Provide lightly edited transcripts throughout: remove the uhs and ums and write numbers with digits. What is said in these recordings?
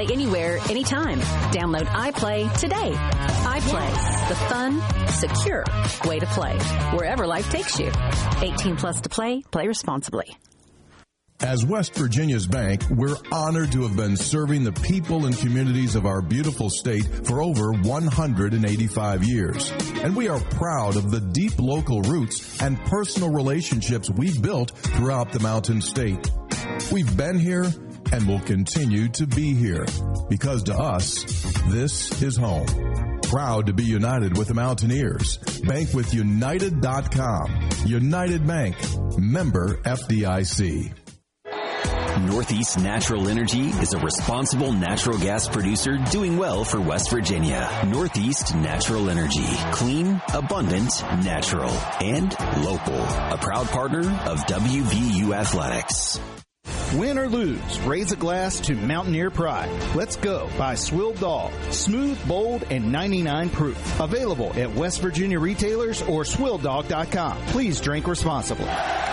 play anywhere, anytime. Download iPlay today. iPlay, the fun, secure way to play. Wherever life takes you. 18 plus to play. Play responsibly. As West Virginia's bank, we're honored to have been serving the people and communities of our beautiful state for over 185 years. And we are proud of the deep local roots and personal relationships we've built throughout the Mountain State. We've been here and will continue to be here because to us, this is home. Proud to be united with the Mountaineers. Bank with United.com. United Bank. Member FDIC. Northeast Natural Energy is a responsible natural gas producer doing well for West Virginia. Northeast Natural Energy. Clean, abundant, natural, and local. A proud partner of WVU Athletics. Win or lose, raise a glass to Mountaineer pride. Let's go by Swill Dog. Smooth, bold, and 99 proof. Available at West Virginia retailers or SwillDog.com. Please drink responsibly.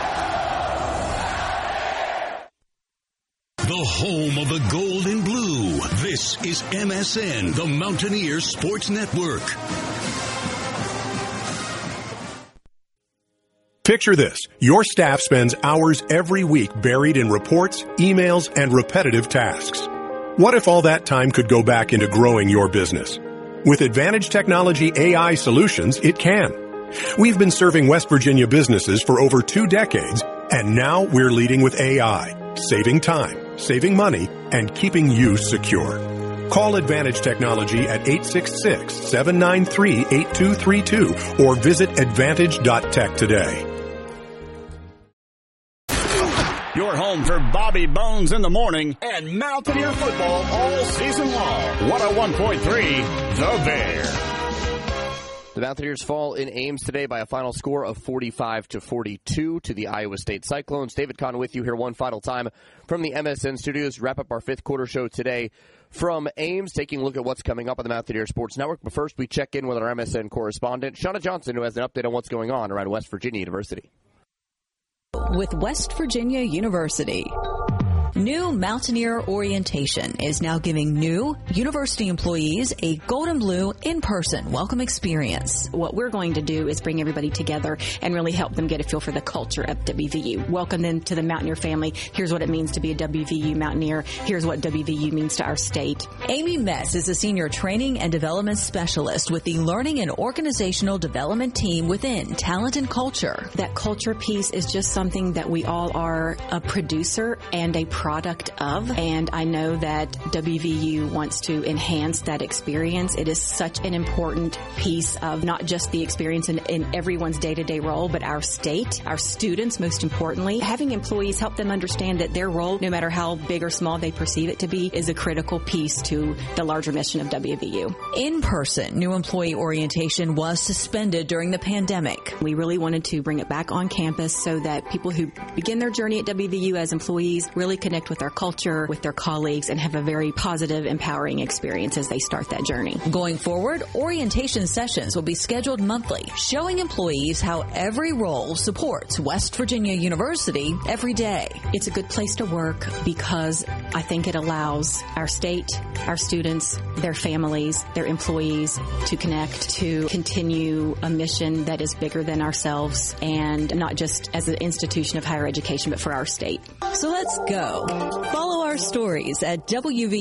The home of the gold and blue. This is MSN, the Mountaineer Sports Network. Picture this. Your staff spends hours every week buried in reports, emails, and repetitive tasks. What if all that time could go back into growing your business? With Advantage Technology AI Solutions, it can. We've been serving West Virginia businesses for over 2 decades, and now we're leading with AI, saving time, saving money, and keeping you secure. Call Advantage Technology at 866-793-8232 or visit advantage.tech today. Your home for Bobby Bones in the morning and Mountaineer football all season long. 101.3 The Bear. The Mountaineers fall in Ames today by a final score of 45-42 to the Iowa State Cyclones. David Kahn with you here one final time from the MSN studios. Wrap up our 5th quarter show today from Ames, taking a look at what's coming up on the Mountaineer Sports Network. But first, we check in with our MSN correspondent, Shauna Johnson, who has an update on what's going on around West Virginia University. With West Virginia University. New Mountaineer Orientation is now giving new university employees a gold and blue in-person welcome experience. What we're going to do is bring everybody together and really help them get a feel for the culture of WVU. Welcome them to the Mountaineer family. Here's what it means to be a WVU Mountaineer. Here's what WVU means to our state. Amy Metz is a senior training and development specialist with the Learning and Organizational Development team within Talent and Culture. That culture piece is just something that we all are a producer and a product of, and I know that WVU wants to enhance that experience. It is such an important piece of not just the experience in everyone's day-to-day role, but our state, our students, most importantly. Having employees help them understand that their role, no matter how big or small they perceive it to be, is a critical piece to the larger mission of WVU. In-person new employee orientation was suspended during the pandemic. We really wanted to bring it back on campus so that people who begin their journey at WVU as employees really connect with our culture, with their colleagues, and have a very positive, empowering experience as they start that journey. Going forward, orientation sessions will be scheduled monthly, showing employees how every role supports West Virginia University every day. It's a good place to work because I think it allows our state, our students, their families, their employees to connect, to continue a mission that is bigger than ourselves, and not just as an institution of higher education, but for our state. So let's go. Follow our stories at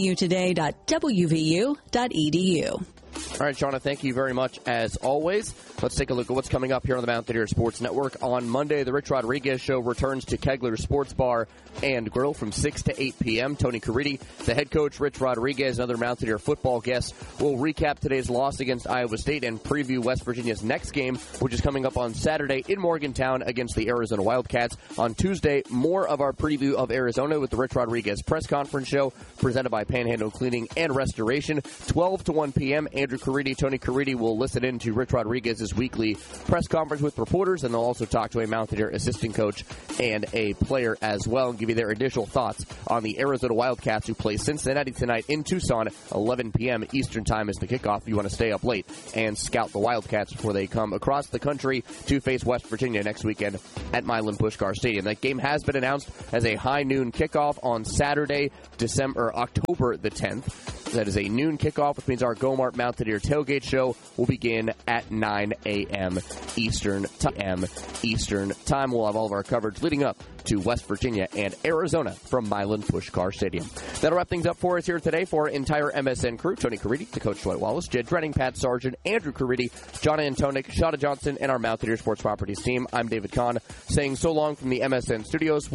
wvutoday.wvu.edu. All right, Shauna, thank you very much as always. Let's take a look at what's coming up here on the Mountaineer Sports Network. On Monday, the Rich Rodriguez Show returns to Kegler Sports Bar and Grill from 6 to 8 p.m. Tony Caridi, the head coach, Rich Rodriguez, and other Mountaineer football guests will recap today's loss against Iowa State and preview West Virginia's next game, which is coming up on Saturday in Morgantown against the Arizona Wildcats. On Tuesday, more of our preview of Arizona with the Rich Rodriguez press conference show presented by Panhandle Cleaning and Restoration. 12 to 1 p.m., Andrew Andrew Caridi. Tony Caridi will listen in to Rich Rodriguez's weekly press conference with reporters, and they'll also talk to a Mountaineer assistant coach and a player as well and give you their initial thoughts on the Arizona Wildcats, who play Cincinnati tonight in Tucson. 11 p.m. Eastern Time is the kickoff. You want to stay up late and scout the Wildcats before they come across the country to face West Virginia next weekend at Milan Puskar Stadium. That game has been announced as a high noon kickoff on Saturday, October the 10th. That is a noon kickoff, which means our Gomart Mountaineer tailgate show will begin at 9 a.m. Eastern Time. We'll have all of our coverage leading up to West Virginia and Arizona from Milan Puskar Stadium. That'll wrap things up for us here today for our entire MSN crew. Tony Caridi, the Coach Dwight Wallace, Jed Drenning, Pat Sargent, Andrew Caridi, John Antonik, Shada Johnson, and our Mountaineer Sports Properties team. I'm David Kahn, saying so long from the MSN studios.